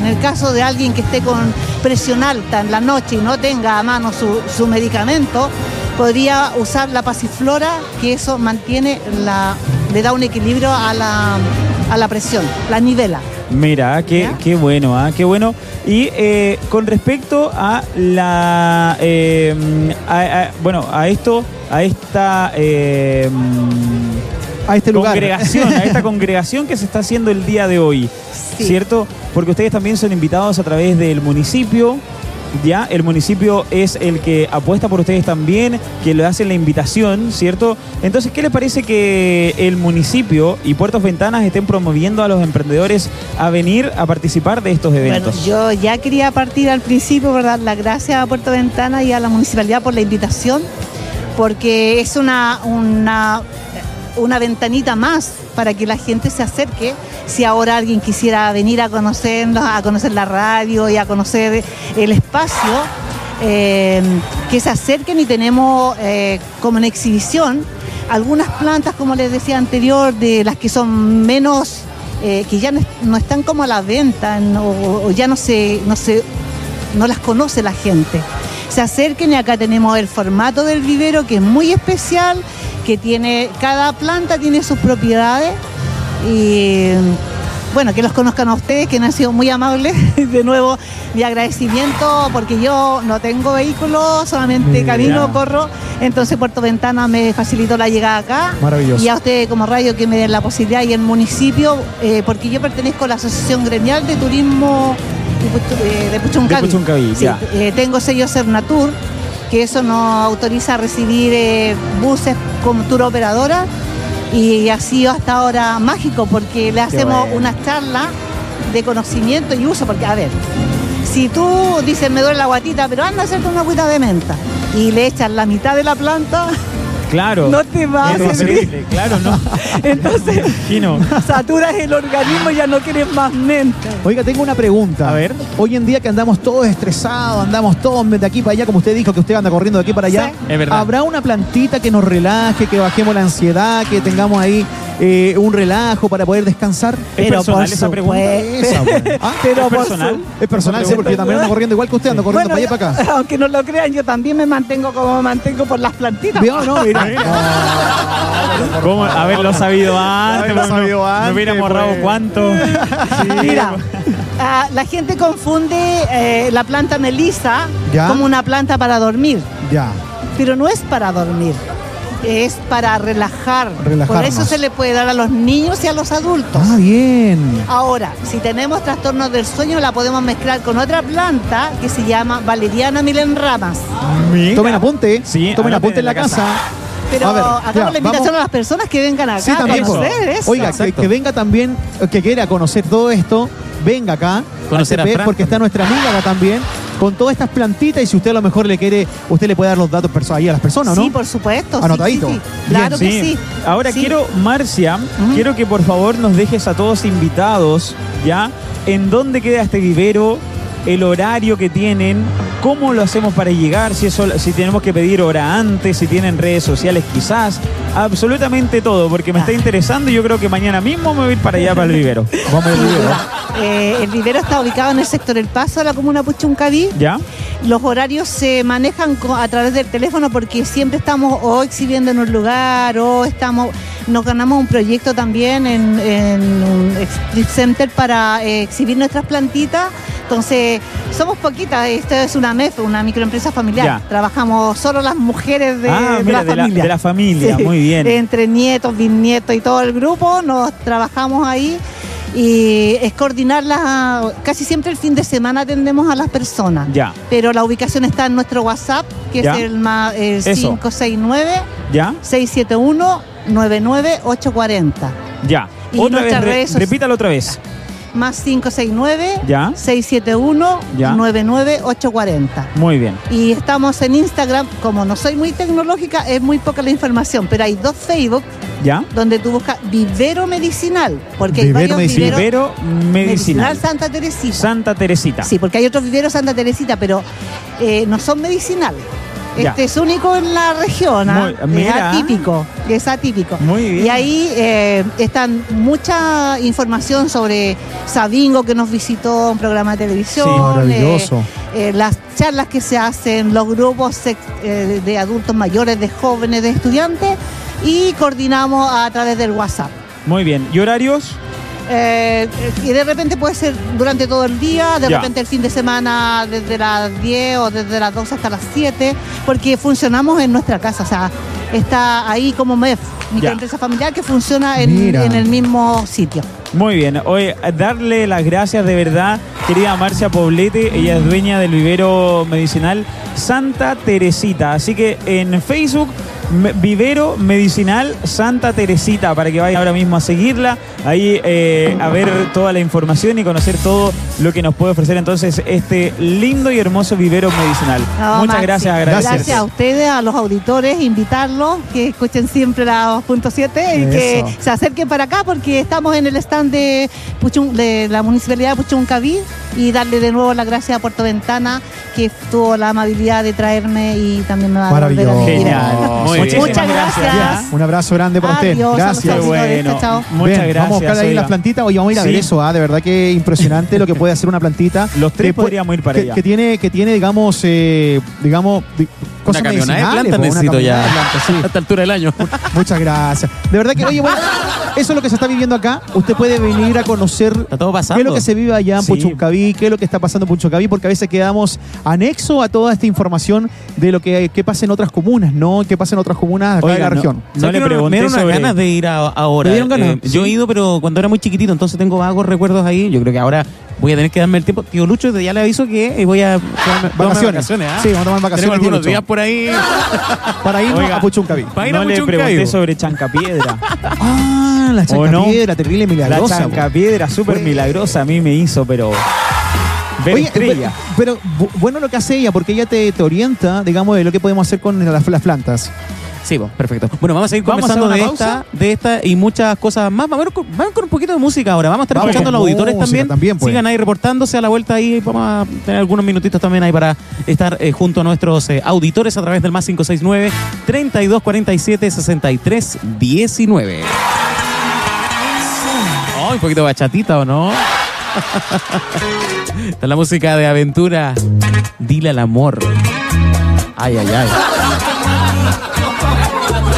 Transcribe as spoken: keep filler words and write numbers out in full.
el caso de alguien que esté con presión alta en la noche y no tenga a mano su, su medicamento, podría usar la pasiflora, que eso mantiene la, le da un equilibrio a la, a la presión, la nivela. Mira, qué, qué bueno, ¿eh? Qué bueno. Y eh, con respecto a la, eh, a, a, bueno, a esto, a esta eh, a este lugar. congregación, a esta congregación que se está haciendo el día de hoy, sí. ¿Cierto? Porque ustedes también son invitados a través del municipio. Ya, el municipio es el que apuesta por ustedes también, que le hacen la invitación, ¿cierto? Entonces, ¿qué les parece que el municipio y Puertos Ventanas estén promoviendo a los emprendedores a venir a participar de estos eventos? Bueno, yo ya quería partir al principio por dar las gracias a Puerto Ventanas y a la municipalidad por la invitación, porque es una, una, una ventanita más para que la gente se acerque. Si ahora alguien quisiera venir a conocernos, a conocer la radio y a conocer el espacio, eh, que se acerquen, y tenemos eh, como en exhibición algunas plantas, como les decía anterior, de las que son menos, eh, que ya no, no están como a la venta, no, o ya no se, no se, no las conoce la gente. Se acerquen, y acá tenemos el formato del vivero, que es muy especial, que tiene, cada planta tiene sus propiedades. Y bueno, que los conozcan a ustedes, que han sido muy amables. De nuevo, mi agradecimiento, porque yo no tengo vehículo, solamente camino, corro. Entonces Puerto Ventana me facilitó la llegada acá. Maravilloso. Y a ustedes como radio que me den la posibilidad, y el municipio, eh, porque yo pertenezco a la Asociación Gremial de Turismo de Puchuncaví. De Puchuncaví, sí, ya. Eh, tengo sello Cernatur, que eso nos autoriza a recibir eh, buses como tour operadora. Y ha sido hasta ahora mágico, porque le hacemos bueno. una charla de conocimiento y uso. Porque, a ver, si tú dices me duele la guatita, pero anda a hacerte una agüita de menta y le echas la mitad de la planta, claro, no te va a servir. Claro, no. Entonces, saturas el organismo y ya no quieres más menta. Oiga, tengo una pregunta. A ver. Hoy en día que andamos todos estresados, andamos todos de aquí para allá, como usted dijo que usted anda corriendo de aquí para allá. Sí. Es verdad. ¿Habrá una plantita que nos relaje, que bajemos la ansiedad, que tengamos ahí eh, un relajo para poder descansar? ¿Es pero personal por esa pregunta? Esa, bueno. ¿Ah? Pero ¿Es por personal? su... Es personal, sí, porque yo también ando corriendo igual que usted, ando corriendo bueno, para allá y para acá. Aunque no lo crean, yo también me mantengo como me mantengo por las plantitas. ¿Vio? No, mira. ¿Cómo? Haberlo sabido antes. Haberlo sabido antes, Me hubiéramos ahorrado pues. cuánto. Sí. Mira, uh, la gente confunde eh, la planta melisa ¿Ya? como una planta para dormir, Ya. pero no es para dormir, es para relajar. Relajarnos. Por eso se le puede dar a los niños y a los adultos. Ah, bien. Ahora, si tenemos trastornos del sueño, la podemos mezclar con otra planta que se llama valeriana milenramas. Mira. Tomen apunte. Sí, Tomen anoten apunte en la casa. casa. Pero a ver, hagamos ya, la invitación vamos. a las personas que vengan acá Sí, a también, conocer eso. Oiga, que, que venga también, que quiera conocer todo esto, venga acá, Conocer al C P, a Fran. porque está nuestra amiga acá también, con todas estas plantitas, y si usted a lo mejor le quiere, usted le puede dar los datos perso- ahí a las personas, ¿no? Sí, por supuesto. Anotadito. Sí, sí, sí. Claro Bien, que sí. Ahora Sí. quiero, Marcia, Uh-huh. quiero que por favor nos dejes a todos invitados, ¿ya? ¿En dónde queda este vivero? El horario que tienen, cómo lo hacemos para llegar, si, eso, si tenemos que pedir hora antes, si tienen redes sociales quizás, absolutamente todo, porque me está interesando y yo creo que mañana mismo me voy a ir para allá, para el vivero. Vamos al vivero. Eh, el vivero está ubicado en el sector El Paso, de la comuna Puchuncaví. ¿Ya? Los horarios se manejan co- a través del teléfono, porque siempre estamos o exhibiendo en un lugar o estamos, nos ganamos un proyecto también en, en un strip center para eh, exhibir nuestras plantitas. Entonces, somos poquitas. Esto es una M E F, una microempresa familiar. Ya. Trabajamos solo las mujeres de, Ah, de mira, la de la- familia. de la familia, muy bien. Entre nietos, bisnietos y todo el grupo, nos trabajamos ahí. Y es coordinarlas, casi siempre el fin de semana atendemos a las personas. Ya. Pero la ubicación está en nuestro WhatsApp, que Ya. es el, ma- el Eso. cinco seis nueve, ¿Ya? seis siete uno, nueve nueve ocho cuatro cero. Ya. Y Otra vez, nuestras re- redes soci- repítalo otra vez. Más cinco seis nueve, Ya. seis siete uno, Ya. nueve nueve ocho cuatro cero. Muy bien. Y estamos en Instagram. Como no soy muy tecnológica, es muy poca la información, pero hay dos Facebook ¿Ya? donde tú buscas Vivero Medicinal, porque hay Vivero varios Medicinal. viveros. Vivero Medicinal. Santa Teresita. Santa Teresita. Sí, porque hay otros viveros Santa Teresita, pero eh, no son medicinales. Ya. Este es único en la región, ¿ah? Muy- es mira. atípico, es atípico. Muy bien. Y ahí eh, están mucha información sobre Sabingo, que nos visitó, un programa de televisión. Sí, maravilloso. eh, eh, las charlas que se hacen, los grupos sex- eh, de adultos mayores, de jóvenes, de estudiantes, y coordinamos a través del WhatsApp. Muy bien. ¿Y horarios? Eh, y de repente puede ser durante todo el día, de Ya. repente el fin de semana desde las diez o desde las doce hasta las siete, porque funcionamos en nuestra casa, o sea, está ahí como M E F, microempresa familiar, que funciona en, Mira. en el mismo sitio. Muy bien. Oye, darle las gracias de verdad, querida Marcia Poblete. Ella es dueña del vivero medicinal Santa Teresita. Así que en Facebook, me- Vivero Medicinal Santa Teresita, para que vayan ahora mismo a seguirla, ahí eh, a ver toda la información y conocer todo lo que nos puede ofrecer entonces este lindo y hermoso vivero medicinal. No, Muchas Maxi, gracias, Gracias agradecerte. a ustedes, a los auditores, invitarlos, que escuchen siempre la dos punto siete y que Eso. se acerquen para acá, porque estamos en el stand de, Puchun- de la Municipalidad de Puchuncaví, y darle de nuevo las gracias a Puerto Ventana, que tuvo la amabilidad de traerme y también me va a volver a Maravilloso. recibir. Genial. Muy Muchísimas bien. Muchas gracias. Un abrazo grande para usted. Adiós, Gracias. a los Qué auditores. bueno. Chao, chao. Muchas Ven, gracias. Vamos a buscar ahí oiga. las plantitas. Oye, vamos a ir a ver Sí. eso, ¿ah? De verdad que impresionante lo que puede hacer una plantita. Los tres Que pu- podríamos ir para que, allá. Que tiene, que tiene, digamos, eh, digamos, di- cosas Una camioneta de medicinales, plantas po, una necesito ya. camioneta de plantas, sí. A esta altura del año. Muchas gracias. De verdad que, oye, bueno, eso es lo que se está viviendo acá. Usted puede venir a conocer Está todo pasando. qué es lo que se vive allá en Sí. Puchuncaví, qué es lo que está pasando en Puchuncaví, porque a veces quedamos anexo a toda esta información de lo que, que pasa en otras comunas, ¿no? ¿Qué pasa en otras comunas acá Oiga, de la no- región? No ¿Sabes le que pregunté me dieron unas sobre- ganas de ir a- ahora. ¿Te dieron ganas? Eh, yo he Sí. ido, pero cuando era muy chiquitito, entonces tengo vagos recuerdos ahí. Yo creo que ahora voy a tener que darme el tiempo. Tío Lucho, ya le aviso que voy a tomarme- tomarme Vacaciones. vacaciones, ¿ah? Sí, vamos a tomar vacaciones. Tenemos algunos Lucho. días por ahí. Para irnos Oiga, a Puchuncaví. Pa' ir a No le Puchuncaví. pregunté sobre Chancapiedra. Ah, la ¿O no? chancapiedra, terrible La milagrosa. po. Chancapiedra súper Fue- milagrosa a mí me hizo, pero... ver Oye, estrella. pero, pero bu- bueno lo que hace ella, porque ella te, te orienta, digamos, de lo que podemos hacer con las, las plantas. Sí, pues, perfecto. Bueno, vamos a seguir ¿Vamos a conversando de hacer una esta, de esta y muchas cosas más. Vamos con, vamos con un poquito de música ahora. Vamos a estar Vamos escuchando a con los auditores música también. también, pues. Sigan ahí reportándose a la vuelta ahí. Vamos a tener algunos minutitos también ahí para estar eh, junto a nuestros eh, auditores a través del más cinco seis nueve, treinta y dos cuarenta y siete, sesenta y tres diecinueve. Oh, un poquito bachatita, ¿o no? Esta es la música de aventura. Dile al amor. Ay, ay, ay.